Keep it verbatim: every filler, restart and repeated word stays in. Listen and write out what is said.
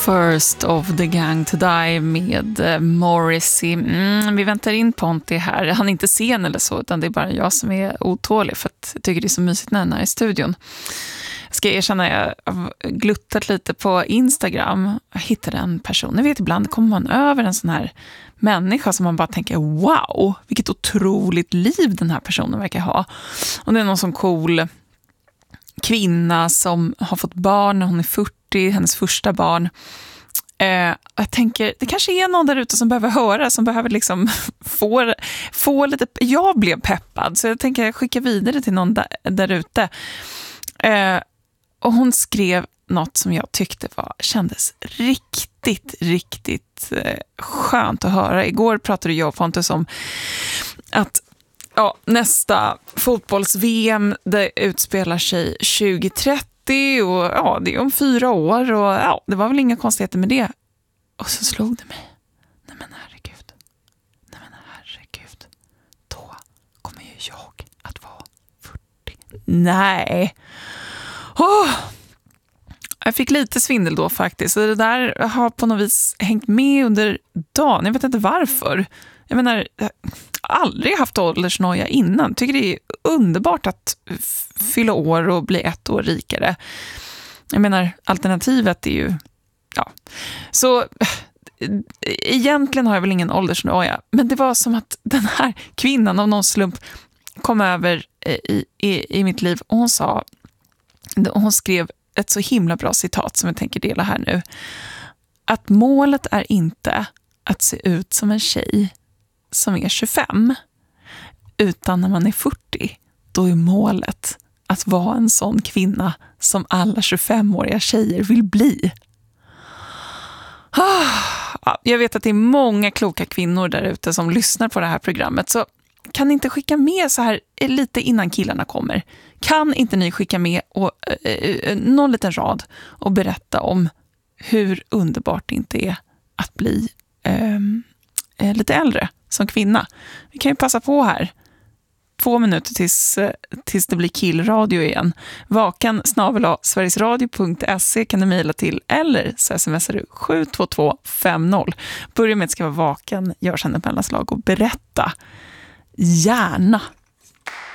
First of the Gang to Die med eh, Morrissey. Mm, vi väntar in Ponti här. Han är inte sen eller så, utan det är bara jag som är otålig för att jag tycker det är så mysigt när han är i studion. Jag ska erkänna att jag har gluttat lite på Instagram. Jag hittade en person. Ni vet, ibland kommer man över en sån här människa som man bara tänker, wow, vilket otroligt liv den här personen verkar ha. Och det är någon sån cool kvinna som har fått barn när hon är fyrtio, hennes första barn. Eh, jag tänker, det kanske är någon där ute som behöver höra, som behöver liksom få, få lite, jag blev peppad, så jag tänker skicka vidare till någon där, där ute. Eh, och hon skrev något som jag tyckte var, kändes riktigt, riktigt eh, skönt att höra. Igår pratade jag och Pontus om att ja, nästa fotbolls-V M det utspelar sig tjugo trettio och ja, det är om fyra år och ja, det var väl inga konstigheter med det. Och så slog det mig. Nej men herregud. Nej men herregud. Då kommer ju jag att vara fyrtio. Nej. Åh! Jag fick lite svindel då faktiskt. Så det där har på något vis hängt med under dagen. Jag vet inte varför. Jag menar, jag har aldrig haft åldersnoja innan. Tycker det är underbart att f- fylla år och bli ett år rikare. Jag menar, alternativet är ju... Ja. Så egentligen har jag väl ingen åldersnoja. Men det var som att den här kvinnan av någon slump kom över i, i, i mitt liv. Och hon sa... Hon skrev ett så himla bra citat som jag tänker dela här nu. Att målet är inte att se ut som en tjej som är tjugofem, utan när man är fyrtio, då är målet att vara en sån kvinna som alla tjugofemåriga tjejer vill bli. Jag vet att det är många kloka kvinnor där ute som lyssnar på det här programmet, så kan ni inte skicka med så här lite innan killarna kommer? Kan inte ni skicka med och, eh, någon liten rad och berätta om hur underbart det inte är att bli eh, lite äldre som kvinna? Vi kan ju passa på här. Två minuter tills, tills det blir killradio igen. Vakan snabel-a sverigesradio punkt se kan du mejla till, eller så smsar du sju två två fem noll. Börja med att skriva vakan, gör sen ett mellanslag och berätta. Gärna.